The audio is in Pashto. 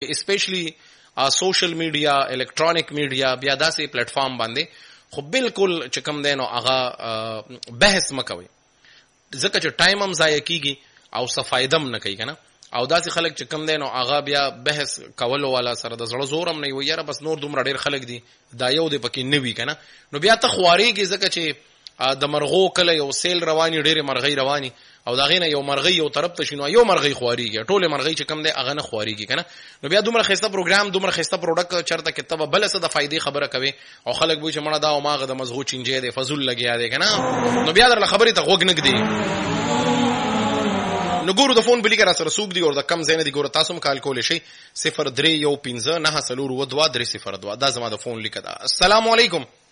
اسپیشلی سوشل میډیا الکترونیک میډیا بیا داسې پلیټ فارم باندې خو بالکل چې کوم دی نو هغه بحث مکوي ځکه چې ټایم هم ضایع کیږي او څه فایده هم نه کوي کنه او داسې خلک چې کوم دی نو هغه بیا بحث کولو والا سره د زړه زور هم نه وي یاره بس نور دومره ډېر خلک دي دا یو دی پکې نه وي کنه نو بیا ته خوارېږي ځکه چې د مرغو کله یو سیل رواني ډېرې مرغۍ رواني او دا غینه یو مرغۍ یو طرف ته شنو یو مرغۍ خواريږي ټوله مرغۍ چې کم دی هغه نه خواريږي کنه نو بیا دومره خسته پروګرام دومره خسته پروډکټ چرته کې تبه بل څه د فائدې خبره کوي او خلک وایي چې مړه دا او ماغه د مزغو چنجې دی فزول لګیا دی کنه نو بیا در خبرې ته غوګ نګ دی نو ګورو د فون بلی کرا سره سوق دی او د کم زینه دی ګورو تاسو هم کال کولې شي 0315 9 سلور و 2 302 دا زما د فون لیکه دا. السلام علیکم.